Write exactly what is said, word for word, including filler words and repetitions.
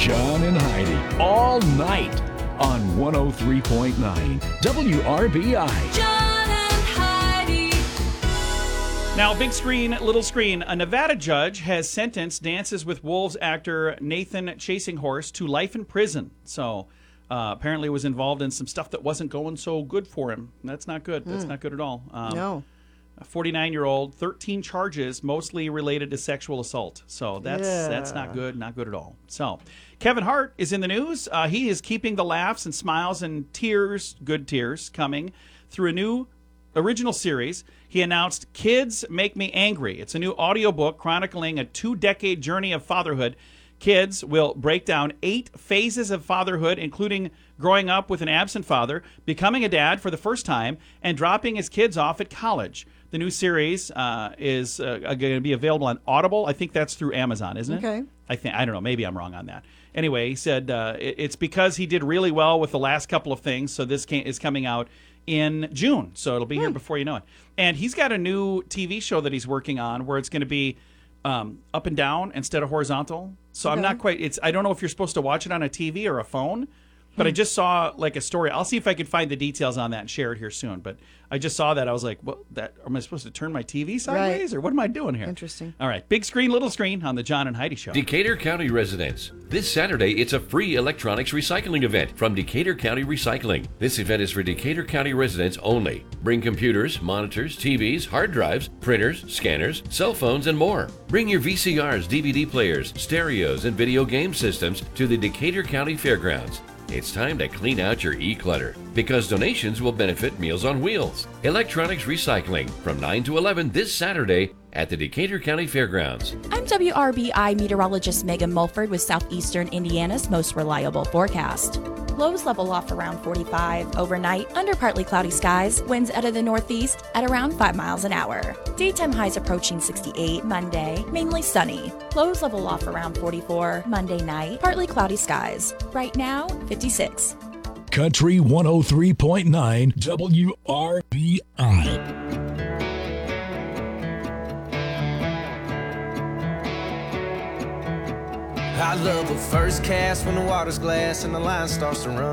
John and Heidi, all night on one oh three point nine W R B I. John and Heidi. Now, big screen, little screen. A Nevada judge has sentenced Dances with Wolves actor Nathan Chasinghorse to life in prison. So uh, apparently was involved in some stuff that wasn't going so good for him. That's not good. That's mm. not good at all. Um, no. A forty-nine-year-old, thirteen charges, mostly related to sexual assault. So that's yeah. that's not good, not good at all. So Kevin Hart is in the news. Uh, he is keeping the laughs and smiles and tears, good tears, coming through a new original series. He announced Kids Make Me Angry. It's a new audiobook chronicling a two-decade journey of fatherhood. Kids will break down eight phases of fatherhood, including growing up with an absent father, becoming a dad for the first time, and dropping his kids off at college. The new series uh, is uh, going to be available on Audible. I think that's through Amazon, isn't it? Okay. I think I don't know. Maybe I'm wrong on that. Anyway, he said uh, it, it's because he did really well with the last couple of things. So this came, is coming out in June. So it'll be here before you know it. And he's got a new T V show that he's working on where it's going to be um, up and down instead of horizontal. So Okay. I'm not quite. It's I don't know if you're supposed to watch it on a T V or a phone. But I just saw like a story. I'll see if I can find the details on that and share it here soon. But I just saw that. I was like, well, that am I supposed to turn my T V sideways Right. or what am I doing here? Interesting. All right. Big screen, little screen on the John and Heidi Show. Decatur County residents. This Saturday, it's a free electronics recycling event from Decatur County Recycling. This event is for Decatur County residents only. Bring computers, monitors, T Vs, hard drives, printers, scanners, cell phones, and more. Bring your V C Rs, D V D players, stereos, and video game systems to the Decatur County Fairgrounds. It's time to clean out your e-clutter because donations will benefit Meals on Wheels. Electronics recycling from nine to eleven this Saturday at the Decatur County Fairgrounds. I'm W R B I meteorologist Megan Mulford with Southeastern Indiana's most reliable forecast. Lows level off around forty-five. Overnight, under partly cloudy skies. Winds out of the northeast at around five miles an hour. Daytime highs approaching sixty-eight. Monday, mainly sunny. Lows level off around forty-four. Monday night, partly cloudy skies. Right now, fifty-six. Country one oh three point nine W R B I. I love a first cast when the water's glass and the line starts to run.